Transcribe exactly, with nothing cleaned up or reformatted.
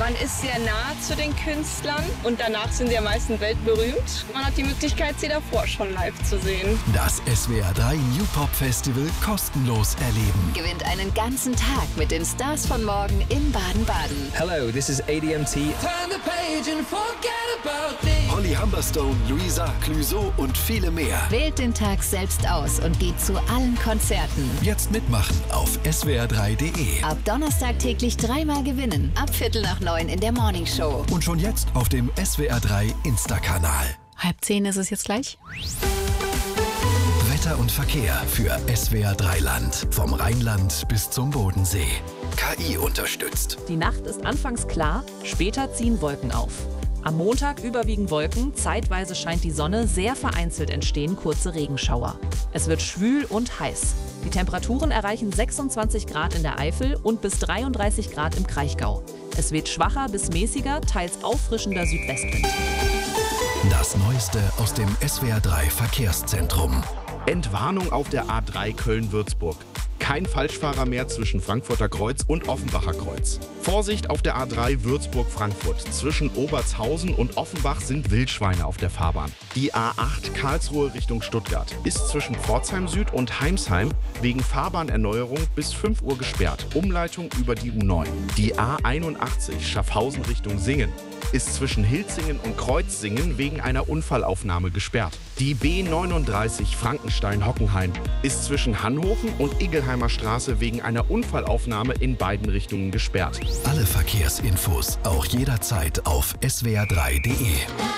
Man ist sehr nah zu den Künstlern und danach sind sie ja meistens weltberühmt. Man hat die Möglichkeit, sie davor schon live zu sehen. Das S W R drei New Pop Festival kostenlos erleben. Gewinnt einen ganzen Tag mit den Stars von morgen in Baden-Baden. Hello, this is A D M T. Holly Humberstone, Luisa Clouseau und viele mehr. Wählt den Tag selbst aus und geht zu allen Konzerten. Jetzt mitmachen auf S W R drei punkt de. Ab Donnerstag täglich dreimal gewinnen. Ab Viertel nach neun in der Morning Show. Und schon jetzt auf dem S W R drei Insta-Kanal. Halb zehn ist es jetzt gleich. Wetter und Verkehr für S W R drei Land. Vom Rheinland bis zum Bodensee. K I unterstützt. Die Nacht ist anfangs klar, später ziehen Wolken auf. Am Montag überwiegend Wolken, zeitweise scheint die Sonne, sehr vereinzelt entstehen kurze Regenschauer. Es wird schwül und heiß. Die Temperaturen erreichen sechsundzwanzig Grad in der Eifel und bis dreiunddreißig Grad im Kraichgau. Es weht schwacher bis mäßiger, teils auffrischender Südwestwind. Das Neueste aus dem S W R drei Verkehrszentrum. Entwarnung auf der A drei Köln-Würzburg. Kein Falschfahrer mehr zwischen Frankfurter Kreuz und Offenbacher Kreuz. Vorsicht auf der A drei Würzburg-Frankfurt. Zwischen Obertshausen und Offenbach sind Wildschweine auf der Fahrbahn. Die A acht Karlsruhe Richtung Stuttgart ist zwischen Pforzheim Süd und Heimsheim wegen Fahrbahnerneuerung bis fünf Uhr gesperrt. Umleitung über die U neun. Die A einundachtzig Schaffhausen Richtung Singen ist zwischen Hilzingen und Kreuzsingen wegen einer Unfallaufnahme gesperrt. Die B neununddreißig Frankenstein-Hockenheim ist zwischen Hanhofen und Igelheimer Straße wegen einer Unfallaufnahme in beiden Richtungen gesperrt. Alle Verkehrsinfos auch jederzeit auf S W R drei punkt de.